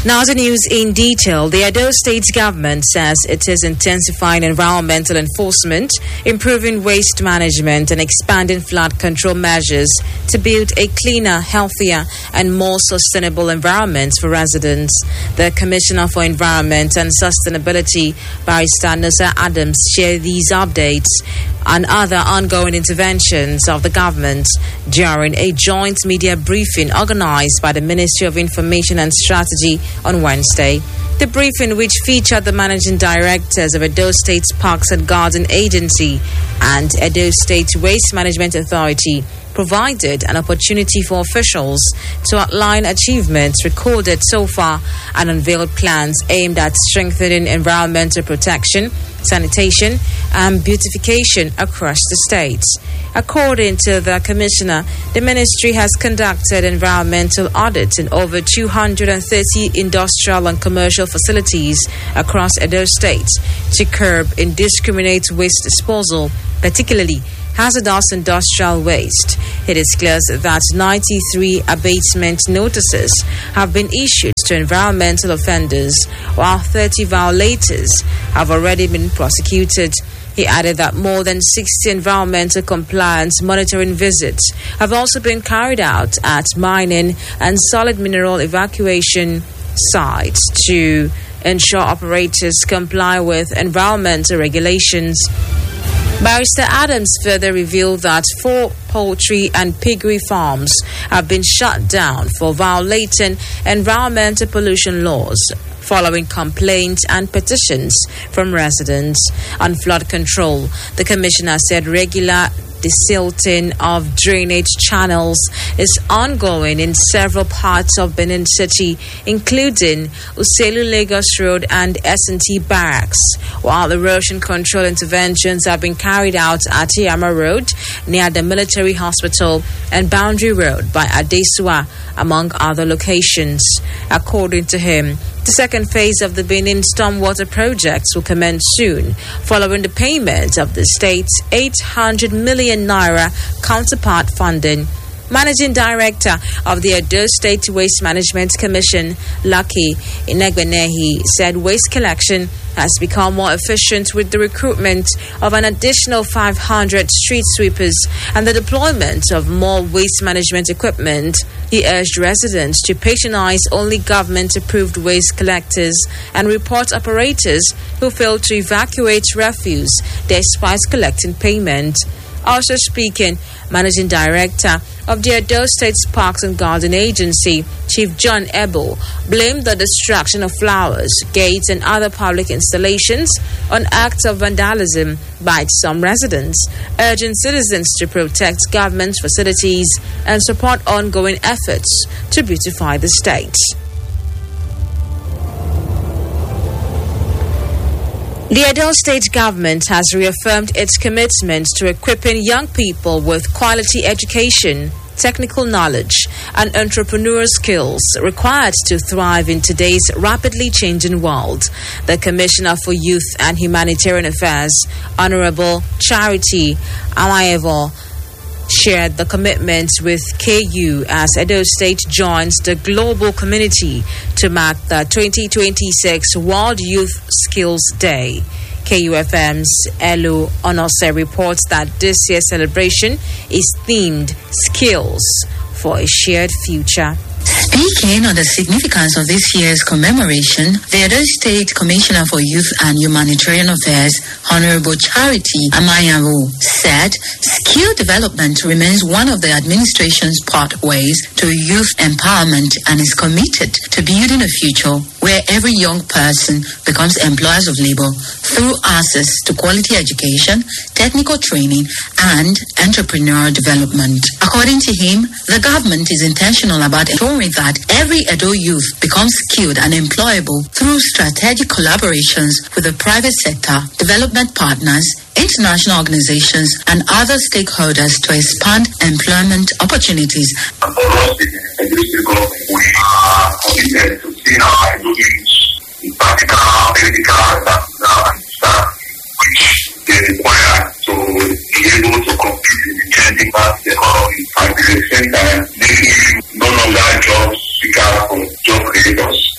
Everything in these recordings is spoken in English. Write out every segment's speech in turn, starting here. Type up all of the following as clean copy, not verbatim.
Now the news in detail. The Edo State government says it is intensifying environmental enforcement, improving waste management and expanding flood control measures to build a cleaner, healthier and more sustainable environment for residents. The Commissioner for Environment and Sustainability, Barrister Nusa Adams, shared these updates and other ongoing interventions of the government during a joint media briefing organized by the Ministry of Information and Strategy on Wednesday. The briefing, which featured the managing directors of Edo State Parks and Garden Agency and Edo State Waste Management Authority, provided an opportunity for officials to outline achievements recorded so far and unveil plans aimed at strengthening environmental protection, sanitation and beautification across the states. According to the Commissioner, the ministry has conducted environmental audits in over 230 industrial and commercial facilities across Edo State to curb indiscriminate waste disposal, particularly hazardous industrial waste. It is clear that 93 abatement notices have been issued to environmental offenders, while 30 violators have already been prosecuted. He added that more than 60 environmental compliance monitoring visits have also been carried out at mining and solid mineral evacuation sites to ensure operators comply with environmental regulations. Barrister Adams further revealed that 4 poultry and piggery farms have been shut down for violating environmental pollution laws, following complaints and petitions from residents. On flood control, the Commissioner said regular desilting of drainage channels is ongoing in several parts of Benin City, including Uselu Lagos Road and S&T Barracks, while erosion control interventions have been carried out at Yama Road near the military hospital and Boundary Road by Adesua, among other locations. According to him, the second phase of the Benin Stormwater projects will commence soon, following the payment of the state's 800 million naira counterpart funding. Managing Director of the Edo State Waste Management Commission, Lucky Inegbenehi, said waste collection has become more efficient with the recruitment of an additional 500 street sweepers and the deployment of more waste management equipment. He urged residents to patronize only government-approved waste collectors and report operators who fail to evacuate refuse despite collecting payment. Also speaking, Managing Director of the Edo State Parks and Garden Agency, Chief John Ebel, blamed the destruction of flowers, gates and other public installations on acts of vandalism by some residents, urging citizens to protect government facilities and support ongoing efforts to beautify the state. The Edo State government has reaffirmed its commitment to equipping young people with quality education, technical knowledge, and entrepreneurial skills required to thrive in today's rapidly changing world. The Commissioner for Youth and Humanitarian Affairs, Honorable Charity Amaevo, shared the commitment with KU as Edo State joins the global community to mark the 2026 World Youth Skills Day. KUFM's Elu Onose reports that this year's celebration is themed Skills for a Shared Future. Speaking on the significance of this year's commemoration, the Edo State Commissioner for Youth and Humanitarian Affairs, Honorable Charity Amaevo, said skill development remains one of the administration's pathways to youth empowerment and is committed to building a future where every young person becomes employers of labor through access to quality education, technical training, and entrepreneurial development. According to him, the government is intentional about ensuring that every Edo youth becomes skilled and employable through strategic collaborations with the private sector, development partners, international organizations, and other stakeholders to expand employment opportunities. For us, the Edo government, we are committed to seeing our Edo youth in practical, medical, and staff, which they require to be able to compete in the changing fast economy, and at the same time, making no longer jobs seekers for job creators.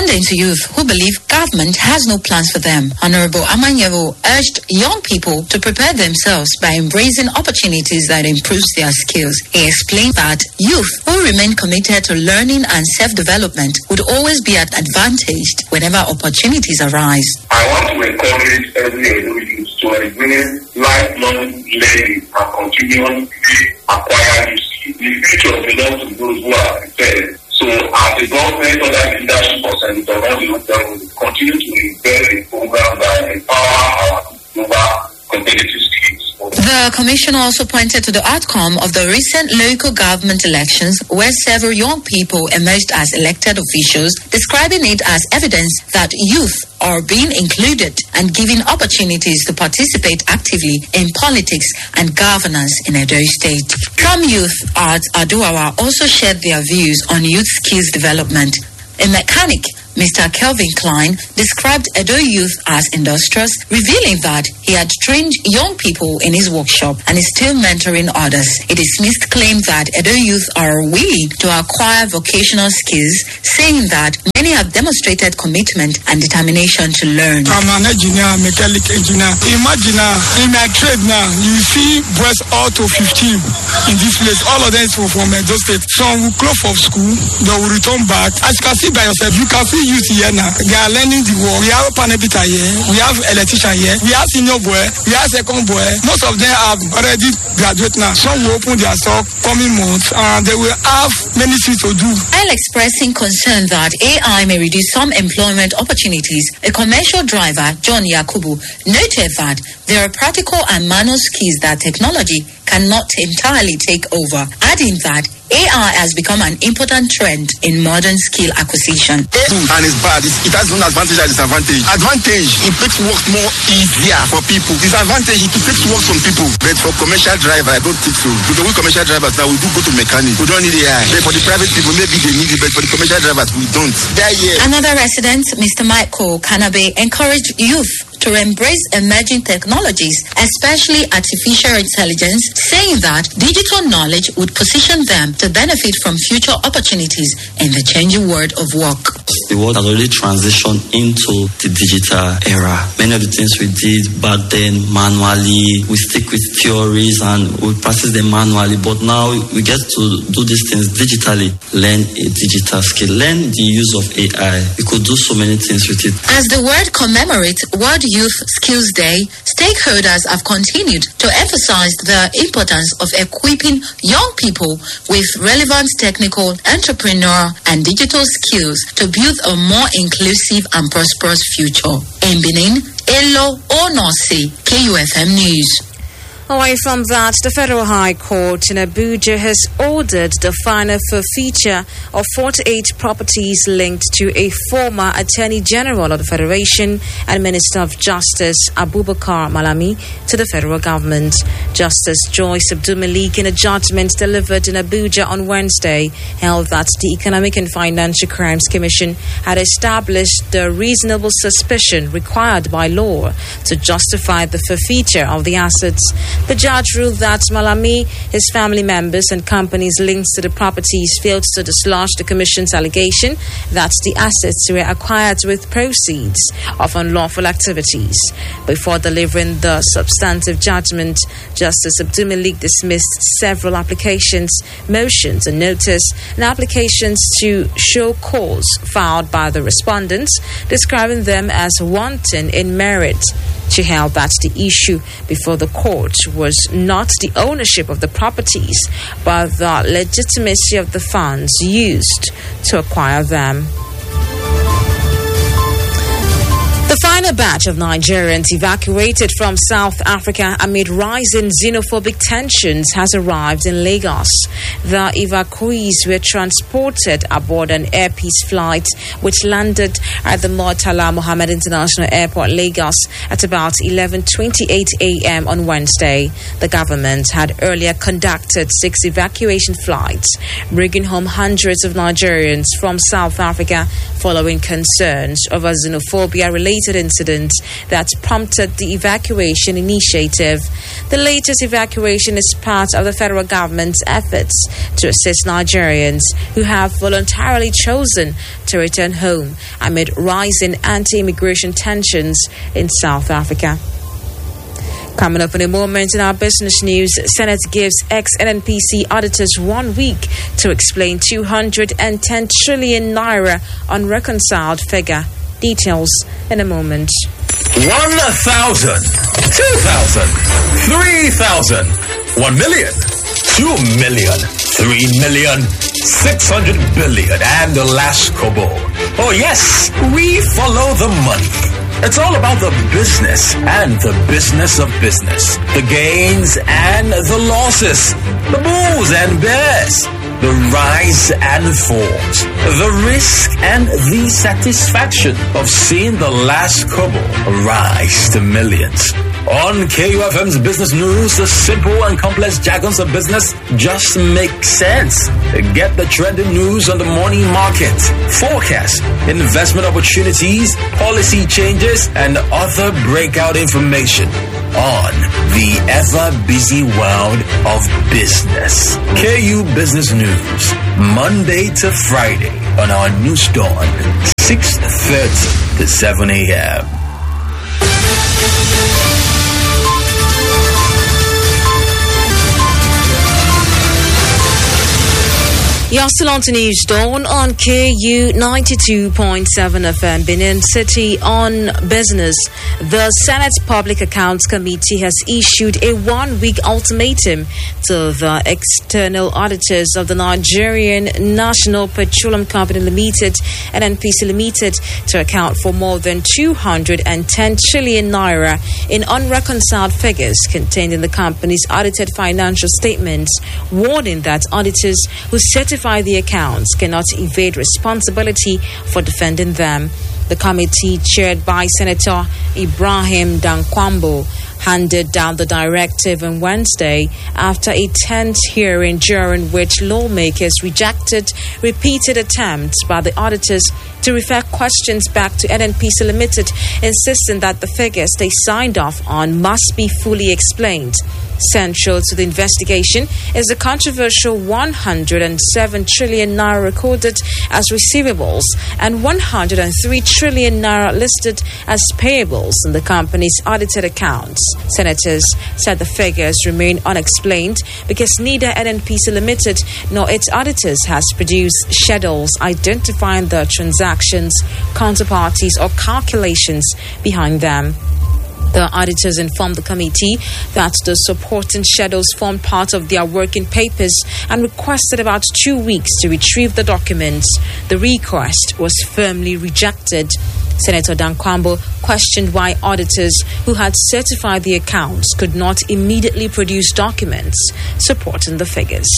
Responding to youth who believe government has no plans for them, Honorable Amanyevo urged young people to prepare themselves by embracing opportunities that improves their skills. He explained that youth who remain committed to learning and self-development would always be advantaged whenever opportunities arise. I want to encourage every youth to remain lifelong learning and continually acquire new skills. The future belongs to those who are prepared. So as the government under leadership of Senator Ronnie will continue to invest in programs that empower our global competitive skills. The commission also pointed to the outcome of the recent local government elections where several young people emerged as elected officials, describing it as evidence that youth are being included and given opportunities to participate actively in politics and governance in Edo State. Some youth at Aduawa also shared their views on youth skills development. A mechanic, Mr. Kelvin Klein, described Edo youth as industrious, revealing that he had trained young people in his workshop and is still mentoring others. He dismissed claims that Edo youth are willing to acquire vocational skills, saying that many have demonstrated commitment and determination to learn. I'm an engineer, mechanic engineer. Imagine in my trade now, you see boys all to 15 in this place. All of them from Edo State. Some will close for school, they will return back. As you can see by yourself, you can see youth here now. They are learning the work. We have a panelita here. We have electrician here. We have senior boy. We have second boy. Most of them have already graduated now. Some will open their stock coming months and they will have many things to do. While expressing concern that AI may reduce some employment opportunities, a commercial driver, John Yakubu, noted that there are practical and manual skills that technology cannot entirely take over, adding that AI has become an important trend in modern skill acquisition. And it's bad. It has one advantage and disadvantage. Advantage, it makes work more easier for people. Disadvantage, it takes work from people. But for commercial driver, I don't think so. With the way commercial drivers now, we do go to mechanic. We don't need AI. But for the private people, maybe they need it. But for the commercial drivers, we don't. Another resident, Mr. Michael Kanabe, encouraged youth to embrace emerging technologies, especially artificial intelligence, saying that digital knowledge would position them to benefit from future opportunities in the changing world of work. The world has already transitioned into the digital era. Many of the things we did back then manually, we stick with theories and we practice them manually, but now we get to do these things digitally. Learn a digital skill, learn the use of AI. We could do so many things with it. As the world commemorates World Youth Skills Day, stakeholders have continued to emphasize the importance of equipping young people with relevant technical, entrepreneurial, and digital skills to build a more inclusive and prosperous future. In Benin, Elo Onosi, KUFM News. Away from that, the Federal High Court in Abuja has ordered the final forfeiture of 48 properties linked to a former Attorney General of the Federation and Minister of Justice, Abubakar Malami, to the federal government. Justice Joyce Abdul-Malik, in a judgment delivered in Abuja on Wednesday, held that the Economic and Financial Crimes Commission had established the reasonable suspicion required by law to justify the forfeiture of the assets. The judge ruled that Malami, his family members and companies linked to the properties failed to dislodge the Commission's allegation that the assets were acquired with proceeds of unlawful activities. Before delivering the substantive judgment, Justice Abdul-Malik dismissed several applications, motions and notice, and applications to show cause filed by the respondents, describing them as wanton in merit. She held that the issue before the court was not the ownership of the properties, but the legitimacy of the funds used to acquire them. The final batch of Nigerians evacuated from South Africa amid rising xenophobic tensions has arrived in Lagos. The evacuees were transported aboard an Air Peace flight which landed at the Murtala Mohammed International Airport, Lagos, at about 11:28 a.m. on Wednesday. The government had earlier conducted 6 evacuation flights, bringing home hundreds of Nigerians from South Africa following concerns over xenophobia-related incident that prompted the evacuation initiative. The latest evacuation is part of the federal government's efforts to assist Nigerians who have voluntarily chosen to return home amid rising anti-immigration tensions in South Africa. Coming up in a moment in our business news, Senate gives ex-NNPC auditors 1 week to explain 210 trillion naira unreconciled figure. Details in a moment. 1,000, 2,000, 3,000, 1 million, 2 million, 3 million, 600 billion, and the last kobo. Oh yes, we follow the money. It's all about the business and the business of business. The gains and the losses. The bulls and bears. The rise and falls. The risk and the satisfaction of seeing the last kobo rise to millions. On KUFM's Business News, the simple and complex jargons of business just make sense. Get the trending news on the morning market, forecast, investment opportunities, policy changes, and other breakout information on the ever-busy world of business. KU Business News, Monday to Friday on our news dawn, 6:30 to 7 a.m. You're still on to News Dawn on KU 92.7 FM, Benin City on business. The Senate Public Accounts Committee has issued a 1 week ultimatum to the external auditors of the Nigerian National Petroleum Company Limited and NPC Limited to account for more than 210 trillion naira in unreconciled figures contained in the company's audited financial statements, warning that auditors who certify the accounts cannot evade responsibility for defending them. The committee, chaired by Senator Ibrahim Dankwambo, handed down the directive on Wednesday after a tense hearing during which lawmakers rejected repeated attempts by the auditors to refer questions back to NNPC Limited, insisting that the figures they signed off on must be fully explained. Central to the investigation is the controversial 107 trillion naira recorded as receivables and 103 trillion naira listed as payables in the company's audited accounts. Senators said the figures remain unexplained because neither NNPC Limited nor its auditors has produced schedules identifying the transactions, counterparties, or calculations behind them. The auditors informed the committee that the supporting schedules formed part of their working papers and requested about 2 weeks to retrieve the documents. The request was firmly rejected. Senator Dankwambo questioned why auditors who had certified the accounts could not immediately produce documents supporting the figures.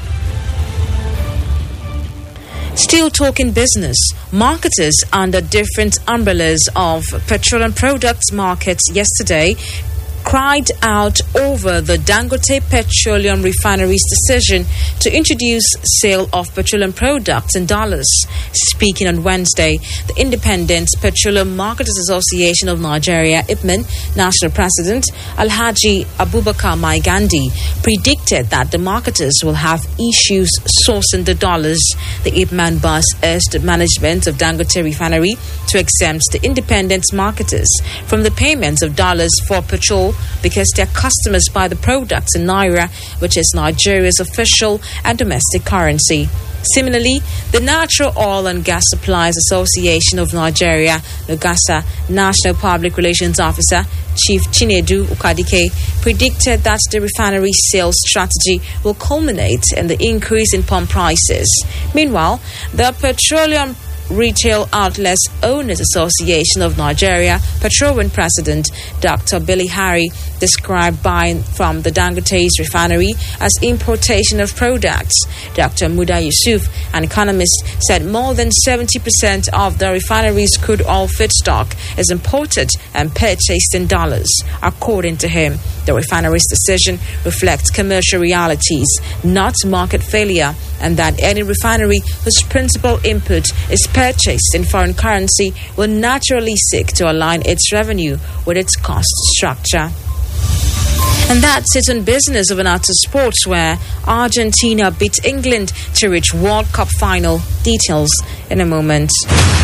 Still talking business, marketers under different umbrellas of petroleum products markets yesterday cried out over the Dangote Petroleum Refinery's decision to introduce sale of petroleum products in dollars. Speaking on Wednesday, the Independent Petroleum Marketers Association of Nigeria, IPMAN, National President Alhaji Abubakar Mai Gandhi predicted that the marketers will have issues sourcing the dollars. The IPMAN boss urged the management of Dangote Refinery to exempt the independent marketers from the payments of dollars for petrol because their customers buy the products in Naira, which is Nigeria's official and domestic currency. Similarly, the Natural Oil and Gas Suppliers Association of Nigeria, NOGASA, National Public Relations Officer Chief Chinedu Ukadike predicted that the refinery sales strategy will culminate in the increase in pump prices. Meanwhile, the Petroleum Retail Outlets Owners Association of Nigeria, Petrowin President Dr. Billy Harry described buying from the Dangote's refinery as importation of products. Dr. Muda Yusuf, an economist, said more than 70% of the refinery's crude oil feedstock is imported and purchased in dollars. According to him, the refinery's decision reflects commercial realities, not market failure, and that any refinery whose principal input is purchased in foreign currency will naturally seek to align its revenue with its cost structure. And that's it on business. Over now to sports, where Argentina beat England to reach World Cup final. Details in a moment.